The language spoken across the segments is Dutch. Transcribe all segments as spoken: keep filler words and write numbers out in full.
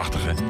Prachtig, hè?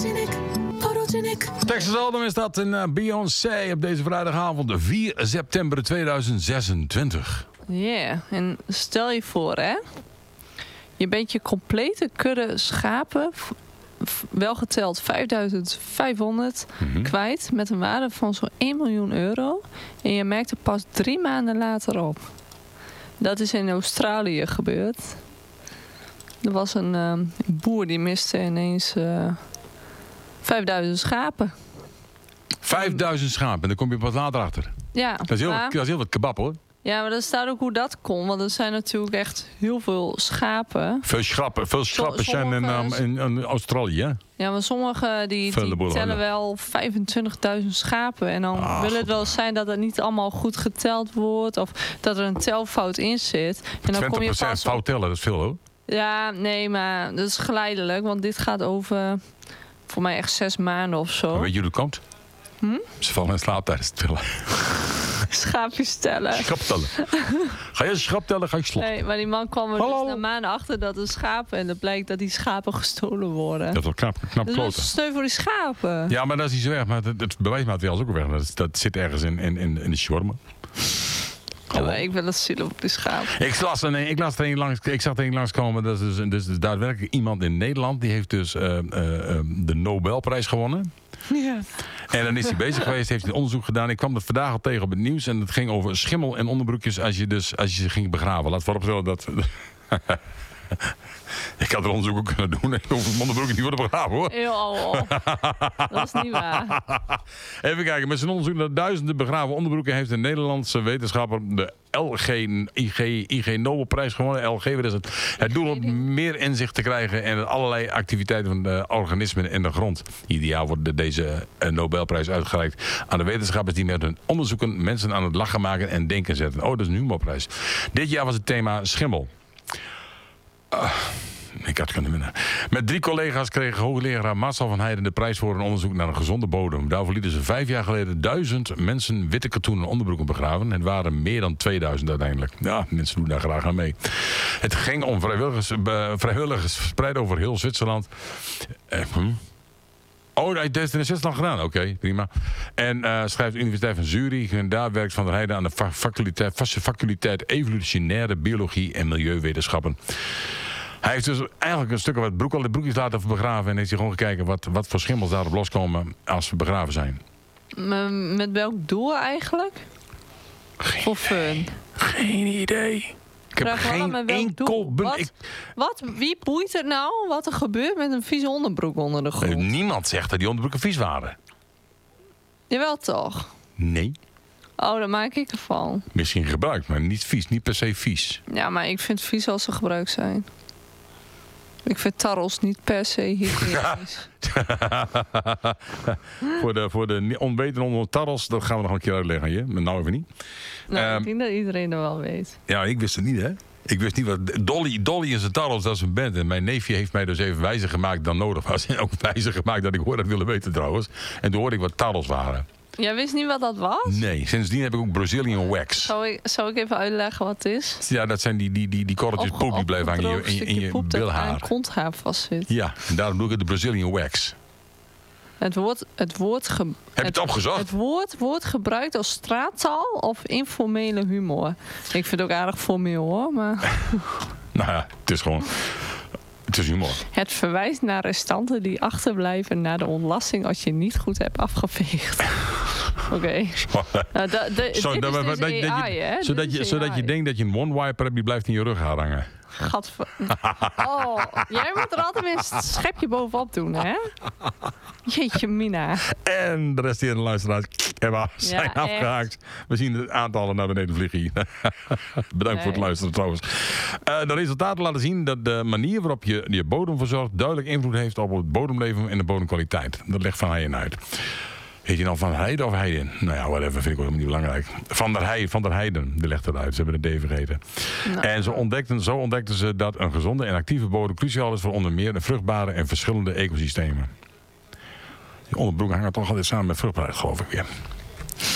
Texas Album is dat in uh, Beyoncé op deze vrijdagavond, vier september tweeduizend zesentwintig. Ja, yeah. En stel je voor, hè. Je bent je complete kudde schapen, wel geteld vijfduizend vijfhonderd, mm-hmm. kwijt met een waarde van zo'n één miljoen euro. En je merkt er pas drie maanden later op. Dat is in Australië gebeurd. Er was een uh, boer die miste ineens uh, vijfduizend schapen. vijfduizend schapen, en dan kom je pas later achter. Ja. Dat is heel, maar, dat is heel wat kebab, hoor. Ja, maar er staat ook hoe dat kon. Want er zijn natuurlijk echt heel veel schapen. Veel schrappen, veel schrappen zijn in, um, in, in Australië, hè? Ja, maar sommigen die, die tellen wel vijfentwintigduizend schapen. En dan ah, wil het wel zijn dat het niet allemaal goed geteld wordt. Of dat er een telfout in zit. En dan kom je pas fout op... tellen, dat is veel, hoor. Ja, nee, maar dat is geleidelijk. Want dit gaat over, voor mij echt zes maanden of zo. Maar weet je hoe dat komt? Hm? Ze vallen in slaap tijdens het tellen. Schaapjes tellen. Schap tellen. Ga je schap tellen, ga je slot. Nee, maar die man kwam er Hallo. dus na maanden achter dat er schapen... en het blijkt dat die schapen gestolen worden. Dat is wel knap, knap dus kloten. Dat is sneu voor die schapen. Ja, maar dat is niet zo erg. Maar het, het bewijsmateriaal is ook weg. Dat, dat zit ergens in, in, in, in de shawarma. Ja, maar ik wil het zielen op die schapen. Ik, las een, ik, las er een langs, ik zag er een langskomen. Dat is dus, dus, dus daadwerkelijk iemand in Nederland. Die heeft dus uh, uh, uh, de Nobelprijs gewonnen. Ja. En dan is hij bezig geweest, heeft hij onderzoek gedaan. Ik kwam het vandaag al tegen op het nieuws. En het ging over schimmel en onderbroekjes als je, dus, als je ze ging begraven. Laat vooropstellen dat... Ik had er onderzoek ook kunnen doen. Ik hoef het onderbroekje niet worden begraven, hoor. Heel al. Dat is niet waar. Even kijken. Met zijn onderzoek naar duizenden begraven onderbroeken... heeft een Nederlandse wetenschapper de L G, I G, I G Nobelprijs gewonnen. L G, wat is het? Het doel om meer inzicht te krijgen... in allerlei activiteiten van de organismen in de grond. Ieder jaar wordt deze Nobelprijs uitgereikt aan de wetenschappers... die met hun onderzoeken mensen aan het lachen maken en denken zetten. Oh, dat is een humorprijs. Dit jaar was het thema schimmel. Uh, ik had kunnen winnen. Met drie collega's kreeg hoogleraar Marcel van Heijden de prijs voor een onderzoek naar een gezonde bodem. Daarvoor lieten ze vijf jaar geleden duizend mensen witte katoenen onderbroeken begraven. Het waren meer dan tweeduizend uiteindelijk. Ja, mensen doen daar graag aan mee. Het ging om vrijwilligers, uh, vrijwilligers verspreid over heel Zwitserland. Uh, hm. Oh, hij heeft het in Zwitserland gedaan. Oké, okay, prima. En uh, schrijft de Universiteit van Zurich. En daar werkt Van der Heijden aan de faculteit, faculteit Evolutionaire Biologie en Milieuwetenschappen. Hij heeft dus eigenlijk een stuk wat broek, al de broekjes laten begraven. En heeft hij gewoon gekeken wat, wat voor schimmels daarop loskomen als we begraven zijn. M- met welk doel eigenlijk? Geen voor fun? Geen idee. Ik heb Vraag geen enkel... Wat, ik... wat? Wie boeit het nou wat er gebeurt met een vieze onderbroek onder de grond? Niemand zegt dat die onderbroeken vies waren. Jawel toch? Nee. Oh, dan maak ik ervan. Misschien gebruikt, maar niet vies. Niet per se vies. Ja, maar ik vind het vies als ze gebruikt zijn. Ik vind tarrels niet per se hygiënisch. voor, de, voor de onwetenden onder tarrels, dat gaan we nog een keer uitleggen aan je. Maar nou even niet. Nou, um, ik denk dat iedereen er wel weet. Ja, ik wist het niet, hè. Ik wist niet wat... Dolly, Dolly en zijn tarrels, dat is een band. En mijn neefje heeft mij dus even wijzer gemaakt dan nodig was. En ook wijzer gemaakt dat ik hoorde dat willen weten trouwens. En toen hoorde ik wat tarrels waren. Jij wist niet wat dat was? Nee, sindsdien heb ik ook Brazilian wax. Zou ik, zou ik even uitleggen wat het is? Ja, dat zijn die, die, die, die korreltjes poep die blijven hangen in je, in je, in je bilhaar. Aan konthaar vastzit. Ja, en daarom doe ik het de Brazilian wax. Het woord, het woord ge, Heb je het, het opgezocht? Het woord wordt gebruikt als straattaal of informele humor. Ik vind het ook aardig formeel, hoor. Maar... nou ja, het is gewoon... Het is humor. Het verwijst naar restanten die achterblijven na de ontlasting als je niet goed hebt afgeveegd. Oké. Okay. Nou, da, da, Zo, dit dat, is dus dat, A I, dat, hè? Zodat je, zodat je denkt dat je een one-wiper hebt, die blijft in je rug hangen. Gadver... Oh, jij moet er altijd weer een schepje bovenop doen, hè? Jeetje mina. En de resterende luisteraars hebben zijn ja, afgehaakt. Echt. We zien de aantallen naar beneden vliegen hier. Bedankt nee. voor het luisteren trouwens. Uh, de resultaten laten zien dat de manier waarop je je bodem verzorgt duidelijk invloed heeft op het bodemleven en de bodemkwaliteit. Dat legt Van Heijden uit. Heet je nou Van Heijden of Heijden? Nou ja, whatever, vind ik ook helemaal niet belangrijk. Van der Heijden, Van der Heijden, die legt het uit. Ze hebben de D vergeten. Nou. En zo ontdekten, zo ontdekten ze dat een gezonde en actieve bodem cruciaal is voor onder meer de vruchtbare en verschillende ecosystemen. Die onderbroeken hangen toch altijd samen met vruchtbaarheid, geloof ik weer.